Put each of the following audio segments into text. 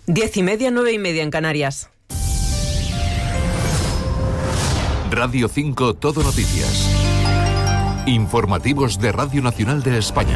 10:30, 9:30 en Canarias. Radio 5 Todo Noticias. Informativos de Radio Nacional de España.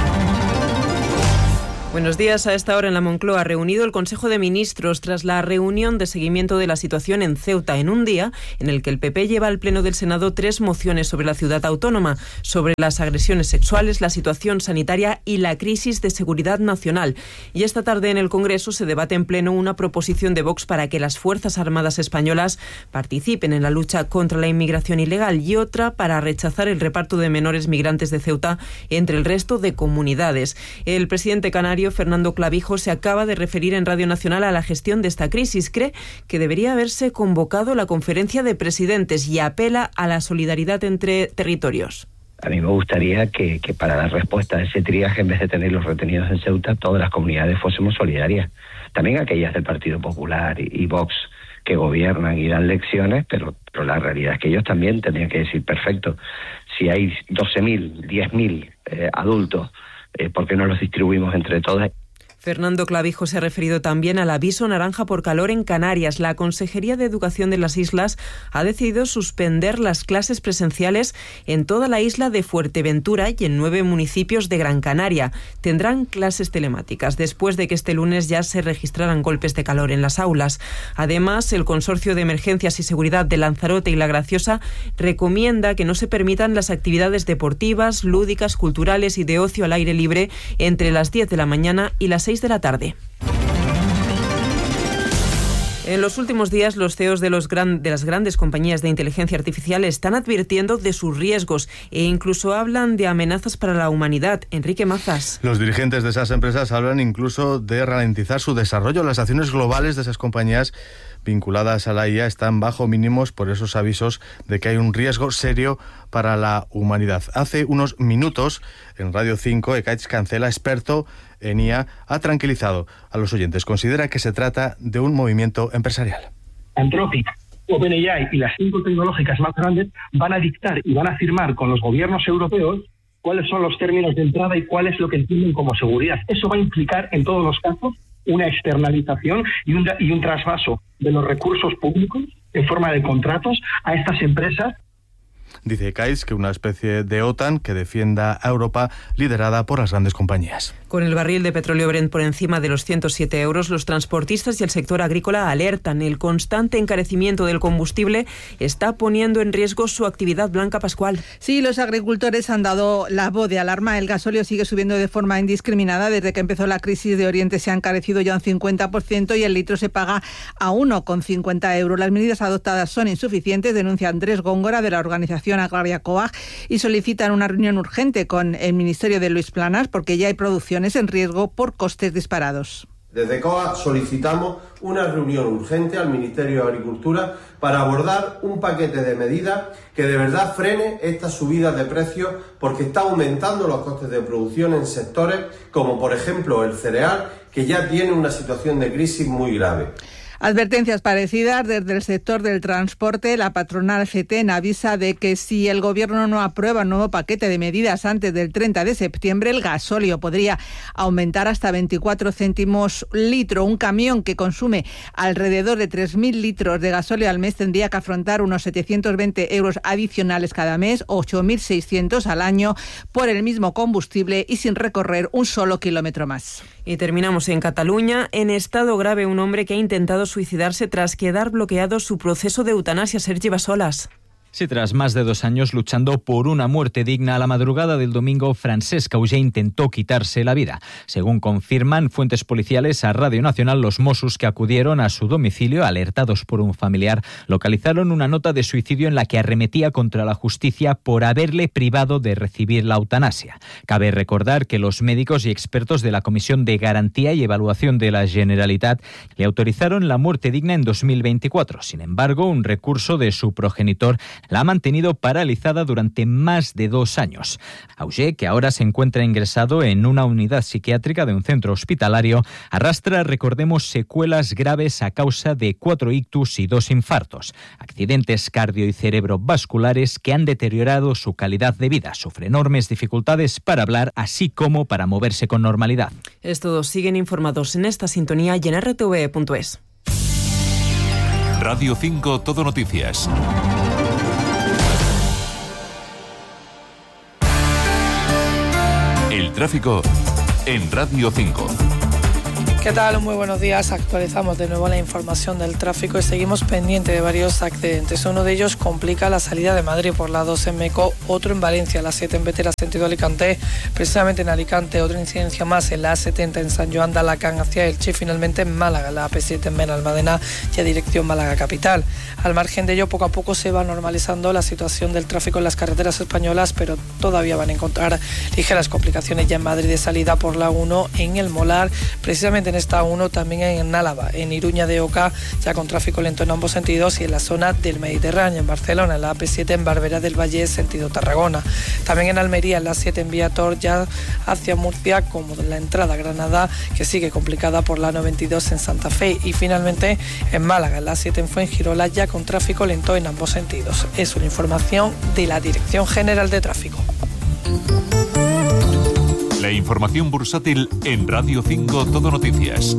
Buenos días. A esta hora en la Moncloa ha reunido el Consejo de Ministros tras la reunión de seguimiento de la situación en Ceuta, en un día en el que el PP lleva al Pleno del Senado 3 mociones sobre la ciudad autónoma, sobre las agresiones sexuales, la situación sanitaria y la crisis de seguridad nacional. Y esta tarde en el Congreso se debate en Pleno una proposición de Vox para que las Fuerzas Armadas españolas participen en la lucha contra la inmigración ilegal y otra para rechazar el reparto de menores migrantes de Ceuta entre el resto de comunidades. El presidente canario Fernando Clavijo se acaba de referir en Radio Nacional a la gestión de esta crisis. Cree que debería haberse convocado la conferencia de presidentes y apela a la solidaridad entre territorios. A mí me gustaría que para dar respuesta a ese triaje, en vez de tener los retenidos en Ceuta, todas las comunidades fuésemos solidarias. También aquellas del Partido Popular y Vox que gobiernan y dan lecciones, pero la realidad es que ellos también tendrían que decir, perfecto, si hay 12.000, 10.000 adultos, ¿por qué no los distribuimos entre todas? Fernando Clavijo se ha referido también al aviso naranja por calor en Canarias. La Consejería de Educación de las islas ha decidido suspender las clases presenciales en toda la isla de Fuerteventura y en 9 municipios de Gran Canaria. Tendrán clases telemáticas después de que este lunes ya se registraran golpes de calor en las aulas. Además, el Consorcio de Emergencias y Seguridad de Lanzarote y La Graciosa recomienda que no se permitan las actividades deportivas, lúdicas, culturales y de ocio al aire libre entre las 10 de la mañana y las 6 de la tarde. En los últimos días, los CEOs de las grandes compañías de inteligencia artificial están advirtiendo de sus riesgos e incluso hablan de amenazas para la humanidad. Enrique Mazas. Los dirigentes de esas empresas hablan incluso de ralentizar su desarrollo. Las acciones globales de esas compañías vinculadas a la IA están bajo mínimos por esos avisos de que hay un riesgo serio para la humanidad. Hace unos minutos, en Radio 5, Ekaich Cancela, experto en IA, ha tranquilizado a los oyentes. Considera que se trata de un movimiento empresarial. Anthropic, OpenAI y las 5 tecnológicas más grandes van a dictar y van a firmar con los gobiernos europeos cuáles son los términos de entrada y cuál es lo que entienden como seguridad. Eso va a implicar, en todos los casos, una externalización y un trasvaso de los recursos públicos en forma de contratos a estas empresas. Dice Ekaich que una especie de OTAN que defienda a Europa liderada por las grandes compañías. Con el barril de petróleo Brent por encima de los 107 euros, los transportistas y el sector agrícola alertan. El constante encarecimiento del combustible está poniendo en riesgo su actividad. Blanca Pascual. Sí, los agricultores han dado la voz de alarma. El gasóleo sigue subiendo de forma indiscriminada. Desde que empezó la crisis de Oriente se ha encarecido ya un 50% y el litro se paga a 1,50 euros. Las medidas adoptadas son insuficientes, denuncia Andrés Góngora de la organización agraria COAG y solicitan una reunión urgente con el Ministerio de Luis Planas porque ya hay producciones en riesgo por costes disparados. Desde COAG solicitamos una reunión urgente al Ministerio de Agricultura para abordar un paquete de medidas que de verdad frene estas subidas de precios porque está aumentando los costes de producción en sectores como por ejemplo el cereal, que ya tiene una situación de crisis muy grave. Advertencias parecidas desde el sector del transporte. La patronal CETEN avisa de que si el Gobierno no aprueba un nuevo paquete de medidas antes del 30 de septiembre, el gasóleo podría aumentar hasta 24 céntimos litro. Un camión que consume alrededor de 3.000 litros de gasóleo al mes tendría que afrontar unos 720 euros adicionales cada mes, 8.600 al año, por el mismo combustible y sin recorrer un solo kilómetro más. Y terminamos en Cataluña. En estado grave, un hombre que ha intentado suicidarse tras quedar bloqueado su proceso de eutanasia. Sergi Bassolas. Sí, tras más de 2 años luchando por una muerte digna, a la madrugada del domingo, Francesc Auger intentó quitarse la vida. Según confirman fuentes policiales a Radio Nacional, los Mossos que acudieron a su domicilio, alertados por un familiar, localizaron una nota de suicidio en la que arremetía contra la justicia por haberle privado de recibir la eutanasia. Cabe recordar que los médicos y expertos de la Comisión de Garantía y Evaluación de la Generalitat le autorizaron la muerte digna en 2024. Sin embargo, un recurso de su progenitor la ha mantenido paralizada durante más de 2 años. Auger, que ahora se encuentra ingresado en una unidad psiquiátrica de un centro hospitalario, arrastra, recordemos, secuelas graves a causa de 4 ictus y 2 infartos, accidentes cardio y cerebrovasculares que han deteriorado su calidad de vida. Sufre enormes dificultades para hablar, así como para moverse con normalidad. Estos siguen informados en esta sintonía y en rtve.es. Radio 5 Todo Noticias. El tráfico en Radio 5. ¿Qué tal? Muy buenos días. Actualizamos de nuevo la información del tráfico y seguimos pendiente de varios accidentes. Uno de ellos complica la salida de Madrid por la 2 en Meco, otro en Valencia, la 7 en Bétera, sentido Alicante, precisamente en Alicante, otra incidencia más en la A70 en San Joan de Alacant hacia Elche y finalmente en Málaga, la AP7 en Benalmádena y a dirección Málaga capital. Al margen de ello, poco a poco se va normalizando la situación del tráfico en las carreteras españolas, pero todavía van a encontrar ligeras complicaciones ya en Madrid de salida por la 1 en El Molar, precisamente en esta 1 también en Álava, en Iruña de Oca, ya con tráfico lento en ambos sentidos y en la zona del Mediterráneo, en Barcelona, en la AP7 en Barberá del Valle, sentido Tarragona. También en Almería, en la 7 en Viator, ya hacia Murcia, como la entrada a Granada, que sigue complicada por la 92 en Santa Fe. Y finalmente en Málaga, en la 7 en Fuengirola, ya con tráfico lento en ambos sentidos. Es una información de la Dirección General de Tráfico. La información bursátil en Radio 5 Todo Noticias.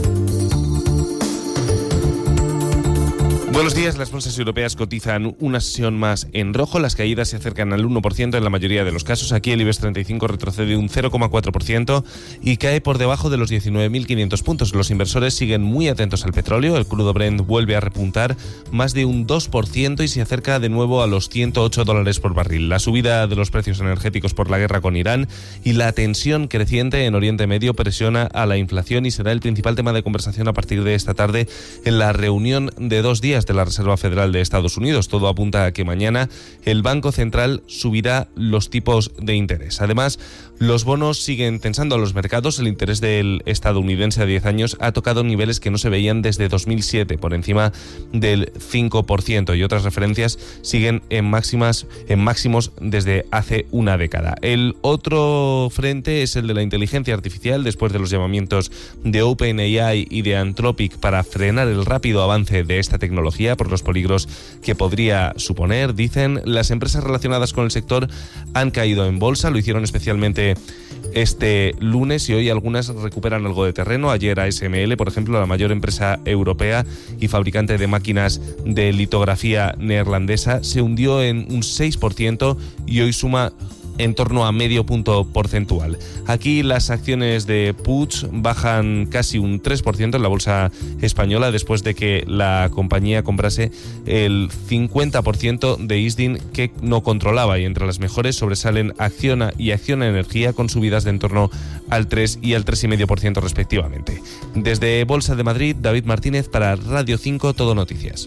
Buenos días, las bolsas europeas cotizan una sesión más en rojo, las caídas se acercan al 1% en la mayoría de los casos. Aquí el IBEX 35 retrocede un 0,4% y cae por debajo de los 19.500 puntos. Los inversores siguen muy atentos al petróleo, el crudo Brent vuelve a repuntar más de un 2% y se acerca de nuevo a los $108 por barril. La subida de los precios energéticos por la guerra con Irán y la tensión creciente en Oriente Medio presiona a la inflación y será el principal tema de conversación a partir de esta tarde en la reunión de 2 días de la Reserva Federal de Estados Unidos. Todo apunta a que mañana el Banco Central subirá los tipos de interés. Además, los bonos siguen tensando a los mercados. El interés del estadounidense a 10 años ha tocado niveles que no se veían desde 2007, por encima del 5%, y otras referencias siguen en máximos desde hace una década. El otro frente es el de la inteligencia artificial, después de los llamamientos de OpenAI y de Anthropic para frenar el rápido avance de esta tecnología por los peligros que podría suponer. Dicen, las empresas relacionadas con el sector han caído en bolsa, lo hicieron especialmente este lunes y hoy algunas recuperan algo de terreno. Ayer ASML, por ejemplo, la mayor empresa europea y fabricante de máquinas de litografía neerlandesa, se hundió en un 6% y hoy suma en torno a medio punto porcentual. Aquí las acciones de Puig bajan casi un 3% en la bolsa española después de que la compañía comprase el 50% de Isdin que no controlaba, y entre las mejores sobresalen Acciona y Acciona Energía con subidas de en torno al 3 y al 3,5% respectivamente. Desde Bolsa de Madrid, David Martínez para Radio 5 Todo Noticias.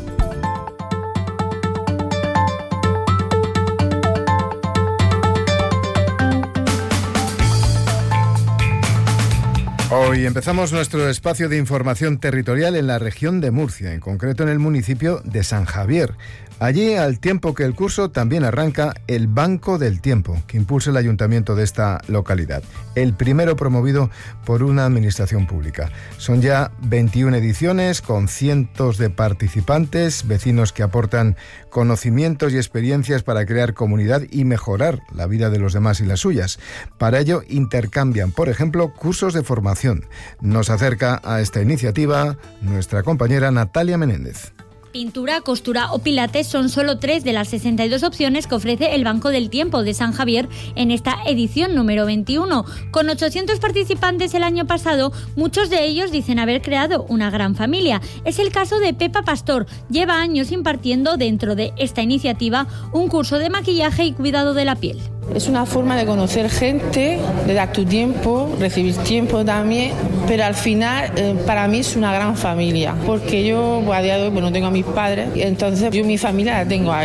Hoy empezamos nuestro espacio de información territorial en la región de Murcia, en concreto en el municipio de San Javier. Allí, al tiempo que el curso, también arranca el Banco del Tiempo, que impulsa el ayuntamiento de esta localidad, el primero promovido por una administración pública. Son ya 21 ediciones con cientos de participantes, vecinos que aportan conocimientos y experiencias para crear comunidad y mejorar la vida de los demás y las suyas. Para ello, intercambian, por ejemplo, cursos de formación. Nos acerca a esta iniciativa nuestra compañera Natalia Menéndez. Pintura, costura o pilates son solo 3 de las 62 opciones que ofrece el Banco del Tiempo de San Javier en esta edición número 21. Con 800 participantes el año pasado, muchos de ellos dicen haber creado una gran familia. Es el caso de Pepa Pastor. Lleva años impartiendo dentro de esta iniciativa un curso de maquillaje y cuidado de la piel. Es una forma de conocer gente, de dar tu tiempo, recibir tiempo también, pero al final para mí es una gran familia, porque yo a día de hoy no tengo a mis padres, entonces yo mi familia la tengo ahí.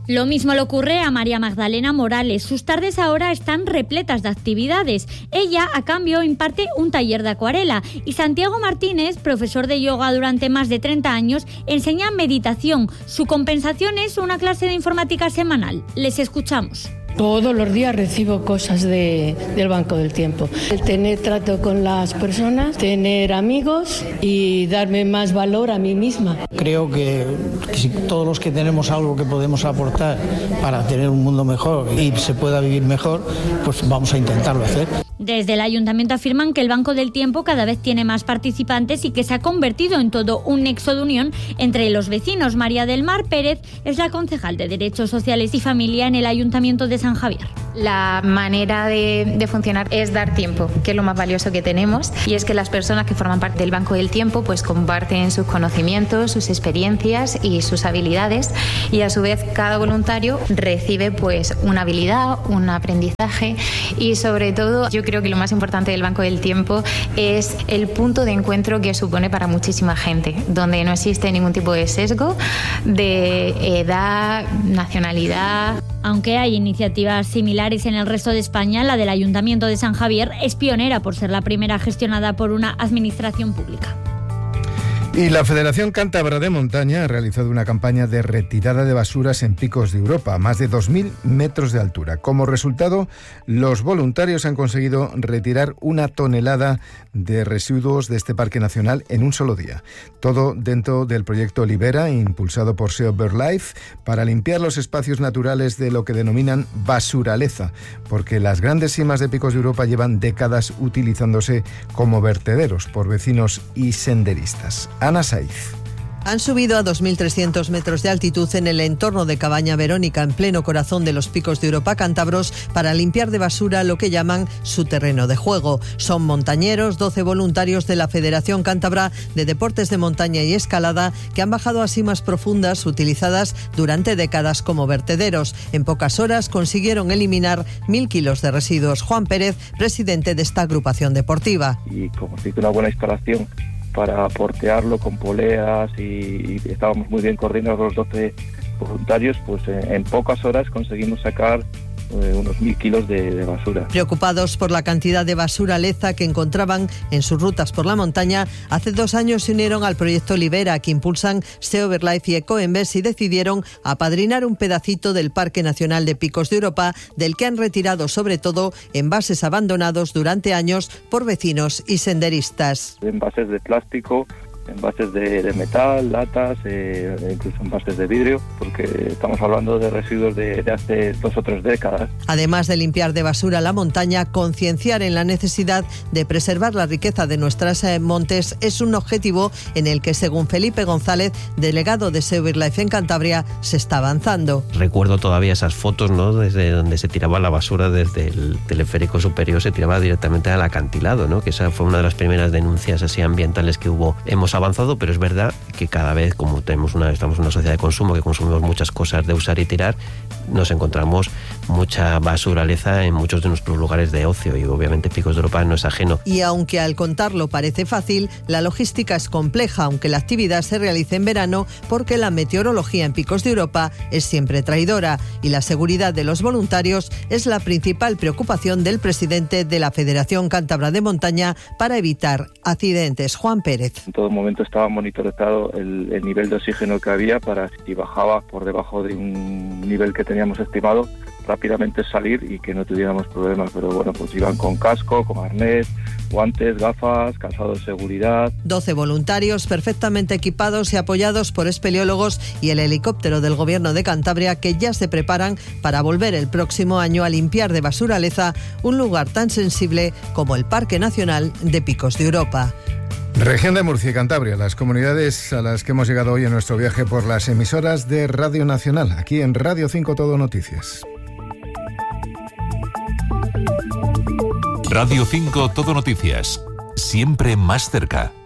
Lo mismo le ocurre a María Magdalena Morales. Sus tardes ahora están repletas de actividades. Ella, a cambio, imparte un taller de acuarela. Y Santiago Martínez, profesor de yoga durante más de 30 años, enseña meditación. Su compensación es una clase de informática semanal. Les escuchamos. Todos los días recibo cosas del Banco del Tiempo. El tener trato con las personas, tener amigos y darme más valor a mí misma. Creo que si todos los que tenemos algo que podemos aportar para tener un mundo mejor y se pueda vivir mejor, pues vamos a intentarlo hacer. Desde el Ayuntamiento afirman que el Banco del Tiempo cada vez tiene más participantes y que se ha convertido en todo un nexo de unión entre los vecinos. María del Mar Pérez es la concejal de Derechos Sociales y Familia en el Ayuntamiento de San Javier. La manera de funcionar es dar tiempo, que es lo más valioso que tenemos, y es que las personas que forman parte del Banco del Tiempo pues comparten sus conocimientos, sus experiencias y sus habilidades, y a su vez cada voluntario recibe pues una habilidad, un aprendizaje, y sobre todo yo creo que lo más importante del Banco del Tiempo es el punto de encuentro que supone para muchísima gente, donde no existe ningún tipo de sesgo de edad, nacionalidad. Aunque hay iniciativas similares en el resto de España, la del Ayuntamiento de San Javier es pionera por ser la primera gestionada por una administración pública. Y la Federación Cántabra de Montaña ha realizado una campaña de retirada de basuras en picos de Europa, a más de 2.000 metros de altura. Como resultado, los voluntarios han conseguido retirar 1 tonelada de residuos de este parque nacional en un solo día. Todo dentro del proyecto Libera, impulsado por Save BirdLife, para limpiar los espacios naturales de lo que denominan basuraleza, porque las grandes simas de picos de Europa llevan décadas utilizándose como vertederos por vecinos y senderistas. Ana Saiz. Han subido a 2.300 metros de altitud en el entorno de Cabaña Verónica, en pleno corazón de los picos de Europa cántabros, para limpiar de basura lo que llaman su terreno de juego. Son montañeros, 12 voluntarios de la Federación Cántabra de Deportes de Montaña y Escalada, que han bajado a simas profundas utilizadas durante décadas como vertederos. En pocas horas consiguieron eliminar 1.000 kilos de residuos. Juan Pérez, presidente de esta agrupación deportiva. Y como se hizo una buena instalación para portearlo con poleas y estábamos muy bien coordinados los 12 voluntarios, pues en pocas horas conseguimos sacar unos 1.000 kilos de basura. Preocupados por la cantidad de basuraleza que encontraban en sus rutas por la montaña, hace 2 años se unieron al proyecto Libera, que impulsan Save BirdLife y Ecoembes, y decidieron apadrinar un pedacito del Parque Nacional de Picos de Europa, del que han retirado sobre todo envases abandonados durante años por vecinos y senderistas. Envases de plástico, envases de metal, latas, incluso envases de vidrio, porque estamos hablando de residuos de hace 2 o 3 décadas. Además de limpiar de basura la montaña, concienciar en la necesidad de preservar la riqueza de nuestras montes es un objetivo en el que, según Felipe González, delegado de Save BirdLife en Cantabria, se está avanzando. Recuerdo todavía esas fotos, ¿no?, desde donde se tiraba la basura desde el teleférico superior, se tiraba directamente al acantilado, ¿no?, que esa fue una de las primeras denuncias así ambientales que hubo. Hemos avanzado, pero es verdad que cada vez, como estamos en una sociedad de consumo, que consumimos muchas cosas de usar y tirar, nos encontramos mucha basuraleza en muchos de nuestros lugares de ocio, y obviamente Picos de Europa no es ajeno. Y aunque al contarlo parece fácil, la logística es compleja, aunque la actividad se realice en verano, porque la meteorología en Picos de Europa es siempre traidora, y la seguridad de los voluntarios es la principal preocupación del presidente de la Federación Cántabra de Montaña para evitar accidentes. Juan Pérez. En todo momento estaba monitorizado el nivel de oxígeno que había, para si bajaba por debajo de un nivel que teníamos estimado, rápidamente salir y que no tuviéramos problemas. Pero bueno, pues iban con casco, con arnés, guantes, gafas, calzado de seguridad. 12 voluntarios perfectamente equipados y apoyados por espeleólogos y el helicóptero del Gobierno de Cantabria, que ya se preparan para volver el próximo año a limpiar de basuraleza un lugar tan sensible como el Parque Nacional de Picos de Europa. Región de Murcia y Cantabria, las comunidades a las que hemos llegado hoy en nuestro viaje por las emisoras de Radio Nacional, aquí en Radio 5 Todo Noticias. Radio 5 Todo Noticias, siempre más cerca.